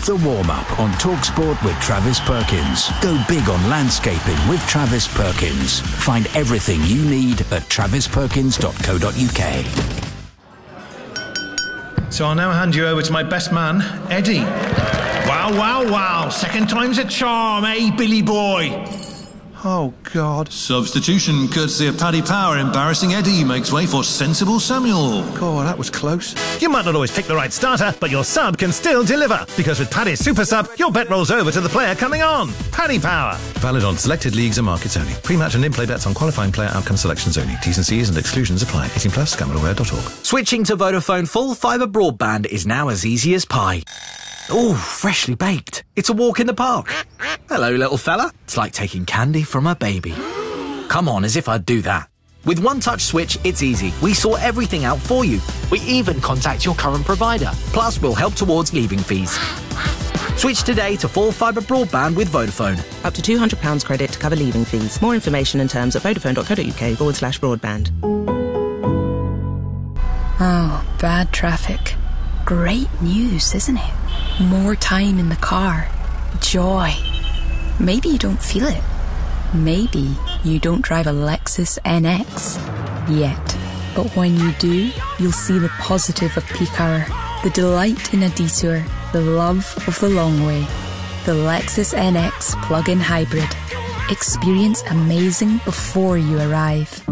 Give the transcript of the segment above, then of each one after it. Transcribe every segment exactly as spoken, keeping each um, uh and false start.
The Warm-Up on TalkSport with Travis Perkins. Go big on landscaping with Travis Perkins. Find everything you need at travis perkins dot co dot uk. So I'll now hand you over to my best man, Eddie. Wow, wow, wow. Second time's a charm, eh, Billy boy? Oh, God. Substitution courtesy of Paddy Power. Embarrassing Eddie makes way for sensible Samuel. God, that was close. You might not always pick the right starter, but your sub can still deliver. Because with Paddy's Super Sub, your bet rolls over to the player coming on. Paddy Power. Valid on selected leagues and markets only. Pre-match and in-play bets on qualifying player outcome selections only. T's and C's and exclusions apply. eighteen plus, gamble aware dot org. Switching to Vodafone full fibre broadband is now as easy as pie. Ooh, freshly baked. It's a walk in the park. Hello, little fella. It's like taking candy from a baby. Come on, as if I'd do that. With One Touch Switch, it's easy. We sort everything out for you. We even contact your current provider. Plus, we'll help towards leaving fees. Switch today to full fibre broadband with Vodafone. Up to two hundred pounds credit to cover leaving fees. More information and terms at vodafone dot co dot uk forward slash broadband. Oh, bad traffic. Great news, isn't it? More time in the car. Joy. Maybe you don't feel it. Maybe you don't drive a Lexus N X yet. But when you do, you'll see the positive of peak hour, the delight in a detour, the love of the long way. The Lexus N X plug-in hybrid. Experience amazing before you arrive.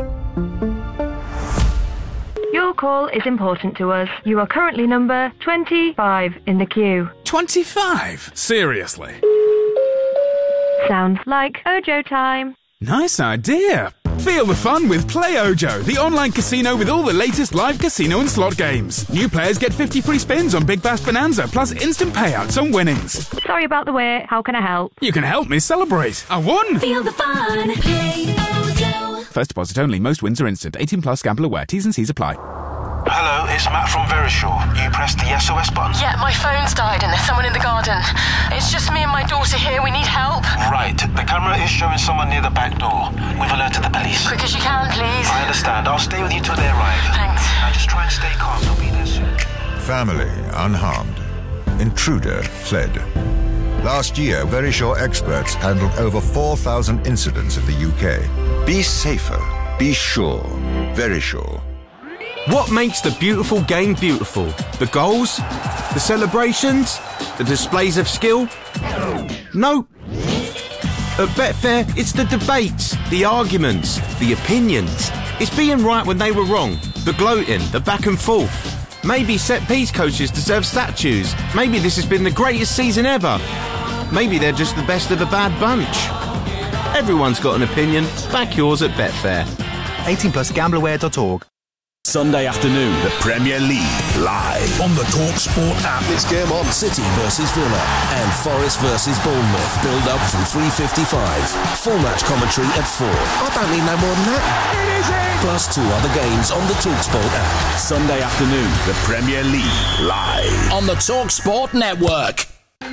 Your call is important to us. You are currently number twenty-five in the queue. twenty-five? Seriously? Sounds like Ojo time. Nice idea. Feel the fun with Play Ojo, the online casino with all the latest live casino and slot games. New players get fifty free spins on Big Bash Bonanza, plus instant payouts on winnings. Sorry about the wait. How can I help? You can help me celebrate. I won! Feel the fun. Play Ojo. First deposit only. Most wins are instant. eighteen plus, gamble aware. T's and C's apply. Hello, it's Matt from Verisure. You pressed the S O S button? Yeah, my phone's died and there's someone in the garden. It's just me and my daughter here. We need help. Right. The camera is showing someone near the back door. We've alerted the police. Quick as you can, please. I understand. I'll stay with you till they arrive. Thanks. Now just try and stay calm. They'll be there soon. Family unharmed. Intruder fled. Last year, Verisure experts handled over four thousand incidents in the U K. Be safer. Be sure. Verisure. What makes the beautiful game beautiful? The goals? The celebrations? The displays of skill? No. At Betfair, it's the debates, the arguments, the opinions. It's being right when they were wrong, the gloating, the back and forth. Maybe set-piece coaches deserve statues. Maybe this has been the greatest season ever. Maybe they're just the best of a bad bunch. Everyone's got an opinion. Back yours at Betfair. eighteen plus, gamble aware dot org. Sunday afternoon, the Premier League live on the TalkSport app. This game on. City versus Villa and Forest versus Bournemouth. Build up from three fifty-five. Full match commentary at four. I don't need no more than that. It is it. Plus two other games on the TalkSport app. Sunday afternoon, the Premier League live on the TalkSport network.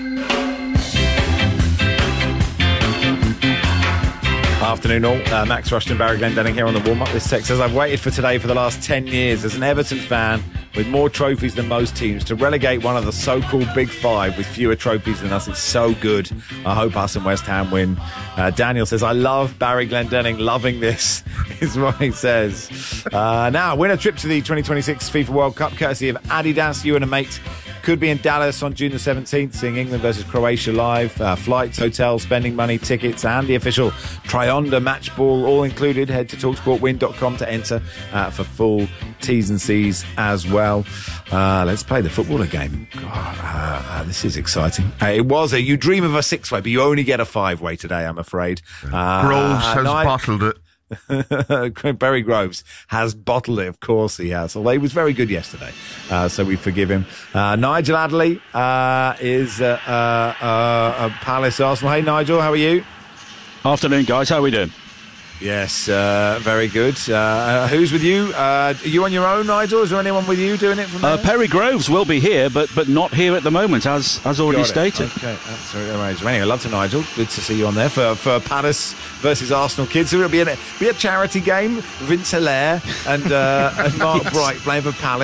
Afternoon all, uh, Max Rushton, Barry Glendenning here on the warm-up. This text says, I've waited for today for the last ten years as an Everton fan with more trophies than most teams to relegate one of the so-called Big Five with fewer trophies than us. It's so good. I hope us and West Ham win. Uh, Daniel says, I love Barry Glendenning. Loving this is what he says. Uh, now, win a trip to the twenty twenty-six FIFA World Cup courtesy of Adidas. You and a mate could be in Dallas on June the seventeenth, seeing England versus Croatia live. Uh, flights, hotels, spending money, tickets, and the official Trionda match ball all included. Head to talk sport win dot com to enter uh, for full T's and C's as well. Uh, let's play the footballer game. God, uh, uh, this is exciting. Uh, it was a you dream of a six-way, but you only get a five-way today, I'm afraid. Uh, Groves has I, bottled it. Barry Groves has bottled it, of course he has. Although he was very good yesterday, uh, so we forgive him. Uh, Nigel Adderley uh, is uh, uh, uh, Palace Arsenal. Hey Nigel, how are you? Afternoon, guys. How are we doing? Yes, uh, very good. Uh, who's with you? Uh, are you on your own, Nigel? Is there anyone with you doing it from there? Uh, Perry Groves will be here, but but not here at the moment, as as already stated. Okay, that's amazing. Anyway, love to Nigel. Good to see you on there for, for Palace versus Arsenal kids. So it'll be a, be a charity game. Vince Hilaire and, uh, and Mark yes. Bright playing for Palace.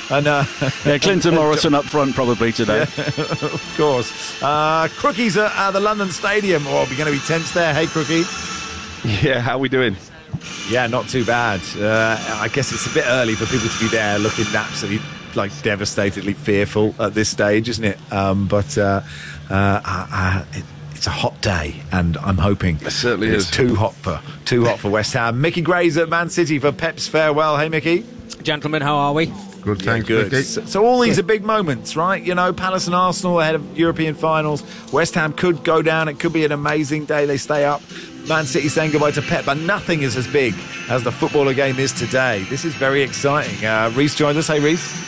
And uh, yeah, Clinton Morrison up front probably today. Yeah, of course. Uh, Crookie's at uh, the London Stadium. Oh, we're going to be tense there. Hey, Crookie. Yeah, how are we doing? Yeah, not too bad. Uh, I guess it's a bit early for people to be there looking absolutely like devastatedly fearful at this stage, isn't it? Um, but uh, uh, uh, it, it's a hot day, and I'm hoping it certainly it's is too hot for too hot for West Ham. Mickey Gray's at Man City for Pep's farewell. Hey, Mickey. Gentlemen, how are we? Good, yeah, thanks, good. Mickey. So, so all these are big moments, right? You know, Palace and Arsenal ahead of European finals. West Ham could go down. It could be an amazing day. They stay up. Man City saying goodbye to Pep, but nothing is as big as the footballer game is today. This is very exciting. Uh, Reece joins us. Hey, Reece.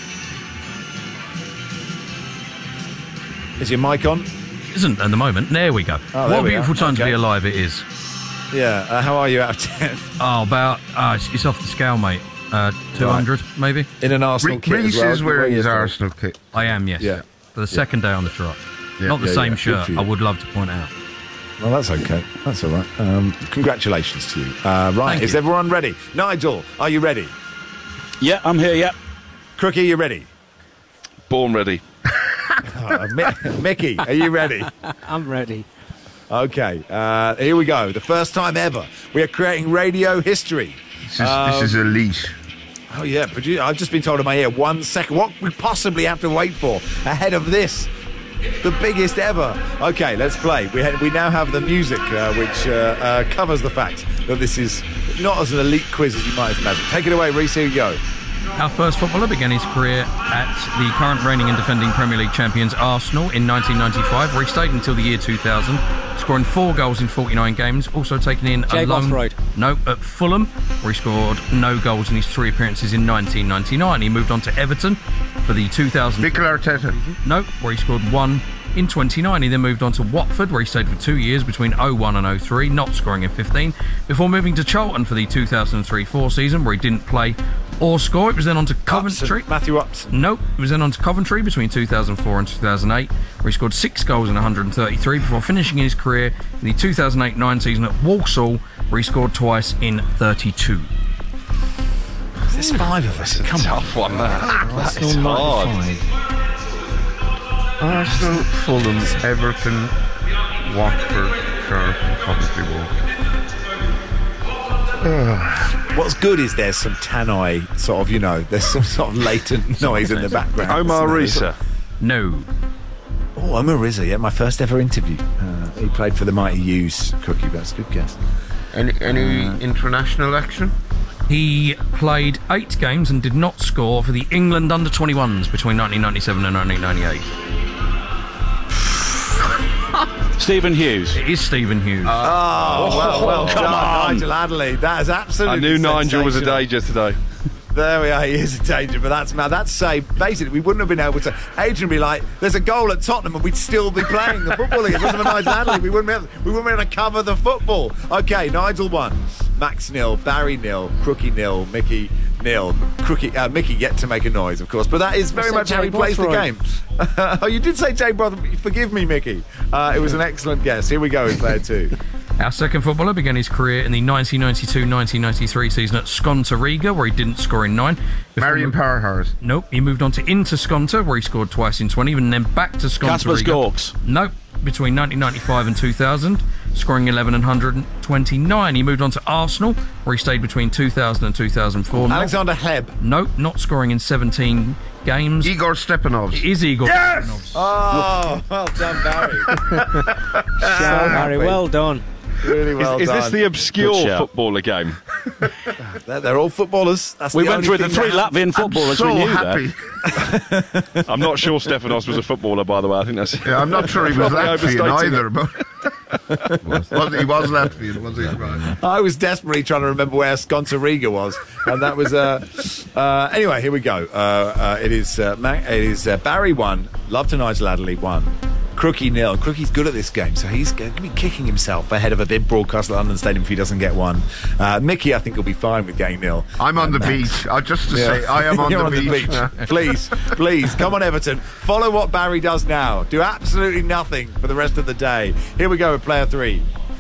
Is your mic on? Isn't at the moment. There we go. Oh, what a beautiful time okay. to be alive it is. Yeah. Uh, how are you out of ten? Oh, about uh, it's, it's off the scale, mate. Uh, two hundred, right. maybe. In an Arsenal Re- kit Reece as well. is wearing his Arsenal kit. I am, yes. Yeah. For the second yeah. day on the trot. Yeah. Not the yeah, same yeah. shirt, I would love to point out. Well, that's okay. That's all right. Um, congratulations to you. Uh, right, Thank is you. everyone ready? Nigel, are you ready? Yeah, I'm here, yeah. Crookie, you ready? Born ready. uh, Mi- Mickey, are you ready? I'm ready. Okay, uh, here we go. The first time ever we are creating radio history. This is, Um, this is elite. Oh, yeah, produ- I've just been told in my ear, one second. What we possibly have to wait for ahead of this? The biggest ever. Okay, let's play. We ha- we now have the music, uh, which uh, uh, covers the fact that this is not as an elite quiz as you might imagine. Take it away, Reece. Here you go. Our first footballer began his career at the current reigning and defending Premier League champions Arsenal in nineteen ninety-five, where he stayed until the year two thousand, scoring four goals in forty-nine games, also taking in Jay a loan... Bothroyd. No, at Fulham, where he scored no goals in his three appearances in nineteen ninety-nine. He moved on to Everton for the two thousand... Mikel Arteta. No, where he scored one in twenty-nine. He then moved on to Watford, where he stayed for two years between oh one and oh three, not scoring in fifteen, before moving to Charlton for the two thousand three four season, where he didn't play or score. It was then on to Coventry. Upson, Matthew Upson. Nope. It was then on to Coventry between two thousand four and two thousand eight, where he scored six goals in one hundred thirty-three before finishing his career in the two thousand eight nine season at Walsall, where he scored twice in thirty-two. There's five of us. Come on. Tough one, that. That is Arsenal hard. Arsenal, Fulham, Everton, Watford, Charlton, Coventry, Walsall. What's good is there's some Tannoy sort of, you know, there's some sort of latent noise in the background. Omar Risa. No. Oh, Omar Risa, yeah, my first ever interview. Uh, he played for the Mighty U's. Crookie, that's a good guess. Any, any uh, international action? He played eight games and did not score for the England under twenty-ones between nineteen ninety-seven and nineteen ninety-eight. Stephen Hughes. It is Stephen Hughes. Uh, oh, well, well come done, on. Nigel Adderley. That is absolutely I knew Nigel was a sensational. danger today. There we are, he is a danger, but that's mad. That's say, basically, we wouldn't have been able to. Adrian would be like, there's a goal at Tottenham, and we'd still be playing the football league. It wasn't for Nigel Adderley. We wouldn't, be able, we wouldn't be able to cover the football. Okay, Nigel one, Max nil, Barry nil, Crookie nil, Mickey nil. Crookie, uh, Mickey yet to make a noise, of course, but that is very I much said how he Jay plays the Bothroyd. game. Oh, you did say Jay Brother. Forgive me, Mickey. Uh, it was an excellent guess. Here we go in player two. Our second footballer began his career in the nineteen ninety-two nineteen ninety-three season at Skonto Riga, where he didn't score in nine. Before Marion mo- Parhurst. Nope. He moved on to Inter Skonto, where he scored twice in twenty, and then back to Skonto Kasper Riga. Skorks. Nope. Between nineteen ninety-five and two thousand, scoring eleven and one hundred twenty-nine. He moved on to Arsenal, where he stayed between two thousand and two thousand four. Alexander Hleb. Nope. Not scoring in seventeen games. Igor Stepanovs. It is Igor Yes! Stepanovs. Oh, well done, Barry. So, Barry, well done. Really well is, is done. this the obscure Good shout. footballer game? They're, they're all footballers. That's We the went only through the thing three that- Latvian footballers. so we knew happy. that. I'm not sure Stefanos was a footballer, by the way. I think that's. Yeah, I'm not sure he was Probably Latvian overstating either, it. but was, he was Latvian, was he? Right. I was desperately trying to remember where Skonto Riga was, and that was. Uh, uh, anyway, here we go. Uh, uh, it is. Uh, Ma- it is uh, Barry one. Love to Nigel Adderley one. Crookie nil. Crookie's good at this game, so he's going to be kicking himself ahead of a big broadcast at London Stadium if he doesn't get one. Uh, Mickey, I think, will be fine with getting nil. I'm on And the Max. beach. Uh, just to Yeah. say, I am on, You're the, on beach. the beach. Please, please, come on, Everton. Follow what Barry does now. Do absolutely nothing for the rest of the day. Here we go with player three.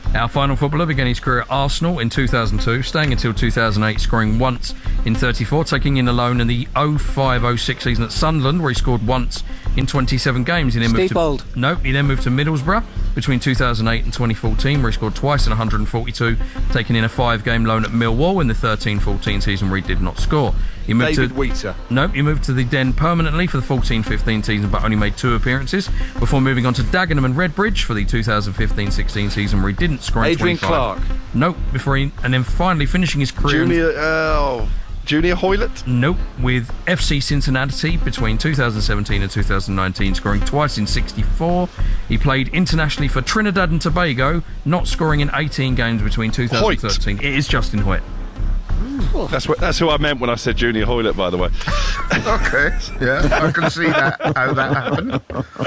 Our final footballer began his career at Arsenal in two thousand two, staying until two thousand eight, scoring once in thirty-four, taking in a loan in the oh five oh six season at Sunderland, where he scored once in twenty-seven games. He then Steve moved to, Bold. No, he then moved to Middlesbrough between two thousand eight and twenty fourteen, where he scored twice in one hundred forty-two, taking in a five-game loan at Millwall in the thirteen fourteen season, where he did not score. He moved David to, Wheater. No, he moved to the Den permanently for the fourteen fifteen season, but only made two appearances before moving on to Dagenham and Redbridge for the two thousand fifteen sixteen season, where he didn't score in Adrian twenty-five. Clark. Nope, before he, and then finally finishing his career. Junior, uh, Junior Hoylett? Nope, with F C Cincinnati between two thousand seventeen and two thousand nineteen, scoring twice in sixty-four. He played internationally for Trinidad and Tobago, not scoring in eighteen games between two thousand thirteen. Hoyt. It is Justin Hoyt. That's what, that's who I meant when I said Junior Hoylett, by the way. Okay, yeah, I can see that, how that happened.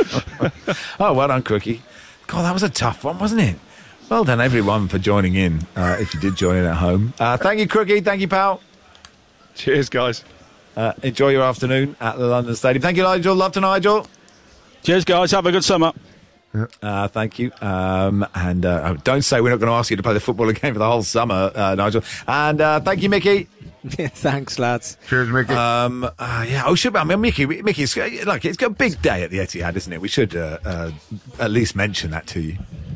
Oh, well done, Crookie. God, that was a tough one, wasn't it? Well done, everyone, for joining in, uh, if you did join in at home. Uh, thank you, Crookie. Thank you, pal. Cheers, guys. Uh, enjoy your afternoon at the London Stadium. Thank you, Nigel. Love to Nigel. Cheers, guys. Have a good summer. Uh, thank you. Um, and uh, don't say we're not going to ask you to play the football again for the whole summer, uh, Nigel. And uh, thank you, Mickey. Yeah, thanks, lads. Cheers, Mickey. Um, uh, yeah, oh, should I mean, Mickey, Mickey, it's, like, it's got a big day at the Etihad, isn't it? We should uh, uh, at least mention that to you.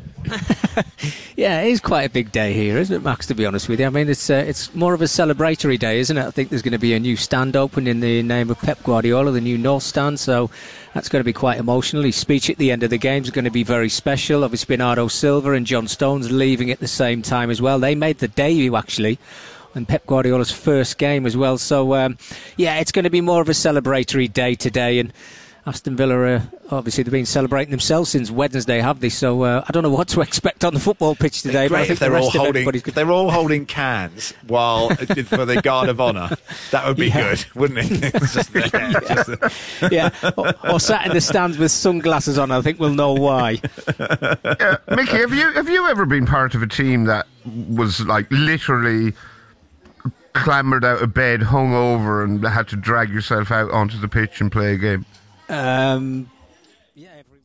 Yeah, it is quite a big day here, isn't it, Max, to be honest with you? I mean, it's uh, it's more of a celebratory day, isn't it? I think there's going to be a new stand open in the name of Pep Guardiola, the new North Stand, so that's going to be quite emotional. His speech at the end of the game is going to be very special. Obviously, Bernardo Silva and John Stones leaving at the same time as well. They made the debut, actually, and Pep Guardiola's first game as well. So, um, yeah, it's going to be more of a celebratory day today, and Aston Villa are, obviously, they've been celebrating themselves since Wednesday, have they? So uh, I don't know what to expect on the football pitch today. But I think if they're the all rest of holding, everybody's if they're all holding cans while for the Guard of Honour, that would be Yeah. good, wouldn't it? It's just there, just there. yeah, or, or sat in the stands with sunglasses on. I think we'll know why. Uh, Mickey, have you have you ever been part of a team that was like literally clambered out of bed, hung over, and had to drag yourself out onto the pitch and play a game? Um, yeah, every...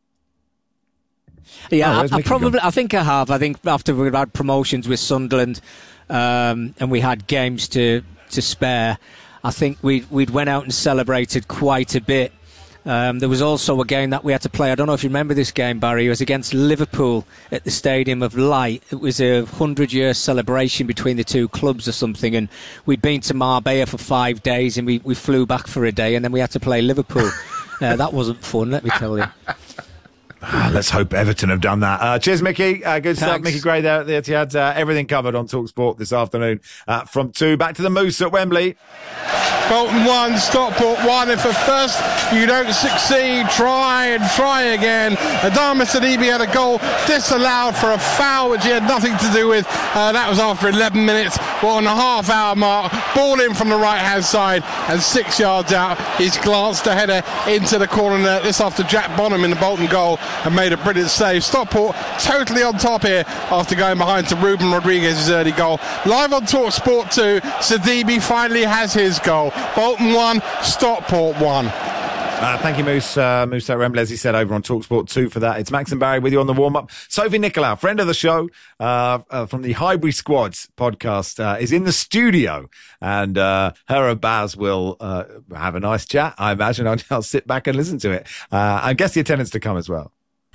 yeah. Oh, I, where's I Mickey probably. gone? I think I have. I think after we've had promotions with Sunderland, um, and we had games to to spare, I think we we'd went out and celebrated quite a bit. Um, there was also a game that we had to play. I don't know if you remember this game, Barry. It was against Liverpool at the Stadium of Light. It was a hundred-year celebration between the two clubs or something, and we'd been to Marbella for five days, and we, we flew back for a day, and then we had to play Liverpool. uh, that wasn't fun, let me tell you. Ah, let's hope Everton have done that. Uh, cheers, Mickey. Uh, good stuff. Thanks. Mickey Gray there at the Etihad. Uh, everything covered on TalkSport this afternoon uh, from two. Back to the Moose at Wembley. Bolton one, Stockport one. If at first you don't succeed, try and try again. Adama Sidibe had a goal disallowed for a foul which he had nothing to do with. Uh, that was after eleven minutes. Well, on the half hour mark, ball in from the right hand side and six yards out. He's glanced a header into the corner net. This after Jack Bonham in the Bolton goal and made a brilliant save. Stockport totally on top here after going behind to Ruben Rodriguez's early goal. Live on Talk Sport two, Sidibe finally has his goal. Bolton one, Stockport one. Uh, thank you, Moose. Uh, Moose at Wembley, as he said, over on TalkSport two for that. It's Max and Barry with you on the warm-up. Sophie Nicolau, friend of the show, uh, uh, from the Highbury Squads podcast, uh, is in the studio. And uh, her and Baz will uh, have a nice chat, I imagine. I'll, I'll sit back and listen to it. Uh, I guess the attendance to come as well.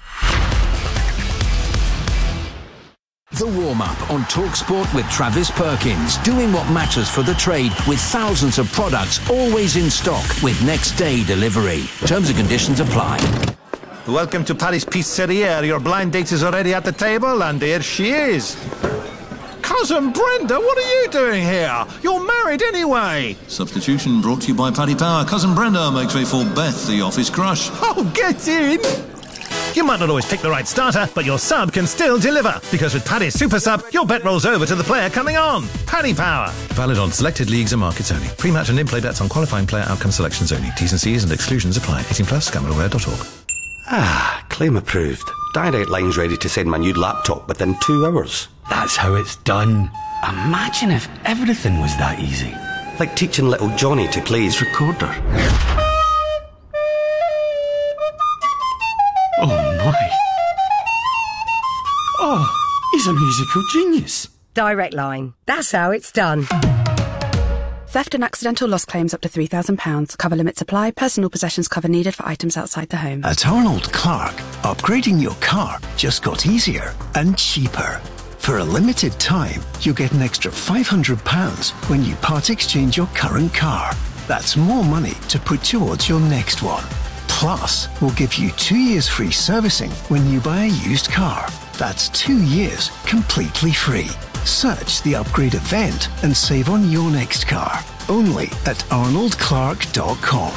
The warm-up on TalkSport with Travis Perkins, doing what matters for the trade with thousands of products always in stock with next day delivery. Terms and conditions apply. Welcome to Paris Pizzeria. Your blind date is already at the table, and there she is. Cousin Brenda, what are you doing here? You're married anyway. Substitution brought to you by Paddy Power. Cousin Brenda makes way for Beth, the office crush. Oh, get in. You might not always pick the right starter, but your sub can still deliver. Because with Paddy's Super Sub, your bet rolls over to the player coming on. Paddy Power. Valid on selected leagues and markets only. Pre-match and in-play bets on qualifying player outcome selections only. T's and C's and exclusions apply. eighteen plus, gambleware dot org. Ah, claim approved. Direct Line's ready to send my new laptop within two hours. That's how it's done. Imagine if everything was that easy. Like teaching little Johnny to play his recorder. Oh my. Oh, he's He's a musical genius. Direct Line. That's how it's done. Theft and accidental loss claims up to three thousand pounds. Cover limits apply. Personal possessions cover needed for items outside the home. At Arnold Clark, upgrading your car just got easier and cheaper. For a limited time, you'll get an extra five hundred pounds when you part exchange your current car. That's more money to put towards your next one. Plus, we'll give you two years free servicing when you buy a used car. That's two years completely free. Search the upgrade event and save on your next car. Only at arnold clark dot com.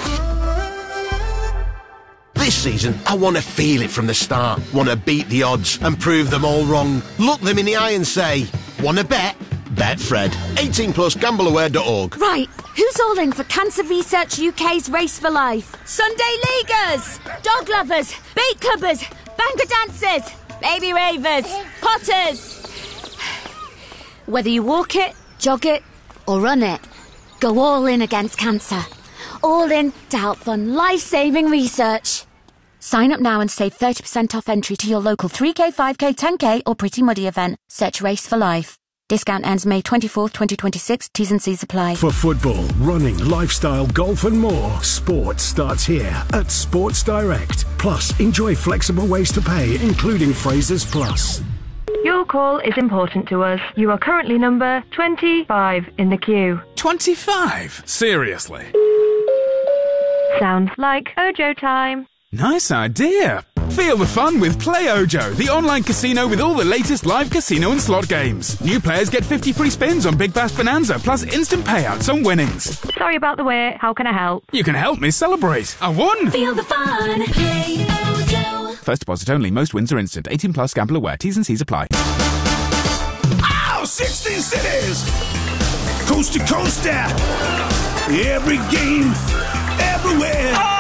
This season, I want to feel it from the start. Want to beat the odds and prove them all wrong. Look them in the eye and say, want to bet? Bet Fred. eighteen plus gamble aware dot org. Right, who's all in for Cancer Research U K's Race for Life? Sunday Leaguers, Dog Lovers, Beat Clubbers, Banga Dancers, Baby Ravers, Potters. Whether you walk it, jog it, or run it, go all in against cancer. All in to help fund life-saving research. Sign up now and save thirty percent off entry to your local three K, five K, ten K or Pretty Muddy event. Search Race for Life. Discount ends May twenty-fourth, twenty twenty-six. T's and C's apply. For football, running, lifestyle, golf and more, sports starts here at Sports Direct. Plus, enjoy flexible ways to pay, including Frasers Plus. Your call is important to us. You are currently number twenty-five in the queue. twenty-five? Seriously? Sounds like Ojo time. Nice idea. Feel the fun with Play Ojo, the online casino with all the latest live casino and slot games. New players get fifty free spins on Big Bash Bonanza, plus instant payouts on winnings. Sorry about the wait. How can I help? You can help me celebrate. I won! Feel the fun. Play Ojo. First deposit only. Most wins are instant. eighteen plus. Gamble aware. T's and C's apply. Ow! sixteen cities! Coast to coast, uh, every game, everywhere.